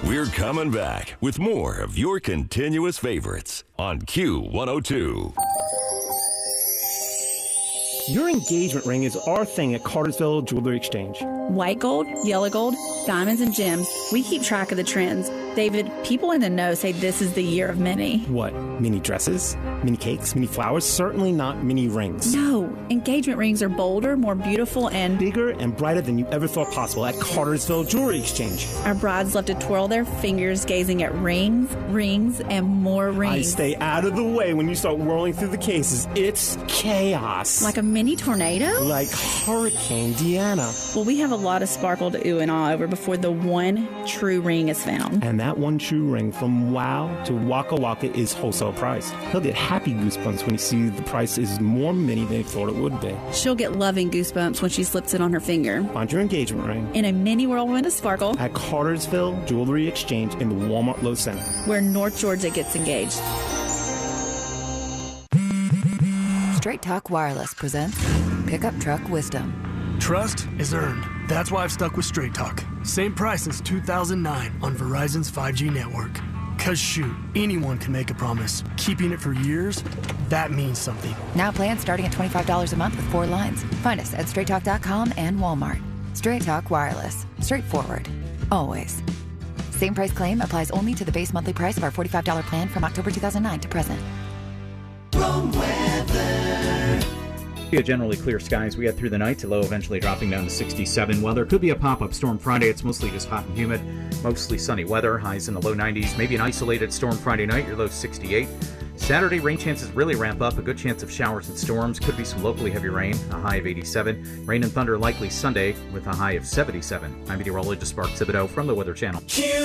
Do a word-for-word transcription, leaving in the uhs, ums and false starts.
We're coming back with more of your continuous favorites on Q one oh two. Your engagement ring is our thing at Cartersville Jewelry Exchange. White gold, yellow gold, diamonds, and gems. We keep track of the trends. David, people in the know say this is the year of mini. What? Mini dresses? Mini cakes? Mini flowers? Certainly not mini rings. No. Engagement rings are bolder, more beautiful, and bigger and brighter than you ever thought possible at Cartersville Jewelry Exchange. Our brides love to twirl their fingers gazing at rings, rings, and more rings. I stay out of the way when you start whirling through the cases. It's chaos. Like a mini tornado? Like Hurricane Deanna. Well, we have a lot of sparkle to ooh and ah over before the one true ring is found. And that one true ring from Wow to Waka Waka is wholesale price. He'll get happy goosebumps when he sees the price is more mini than he thought it would be. She'll get loving goosebumps when she slips it on her finger. Find your engagement ring in a mini whirlwind of sparkle at Cartersville Jewelry Exchange in the Walmart Low Center, where North Georgia gets engaged. Straight Talk Wireless presents Pickup Truck Wisdom. Trust is earned. That's why I've stuck with Straight Talk. Same price since two thousand nine on Verizon's five G network. Cause shoot, anyone can make a promise. Keeping it for years, that means something. Now plans starting at twenty-five dollars a month with four lines. Find us at straight talk dot com and Walmart. Straight Talk Wireless. Straightforward. Always. Same price claim applies only to the base monthly price of our forty-five dollars plan from October two thousand nine to present. Wrong weather. Be a generally clear skies. We head through the night to low, eventually dropping down to sixty-seven. While there could be a pop-up storm Friday, it's mostly just hot and humid. Mostly sunny weather, highs in the low nineties. Maybe an isolated storm Friday night, your low sixty-eight. Saturday, rain chances really ramp up. A good chance of showers and storms. Could be some locally heavy rain, a high of eighty-seven. Rain and thunder likely Sunday with a high of seventy-seven. I'm meteorologist Mark Thibodeau from the Weather Channel. Q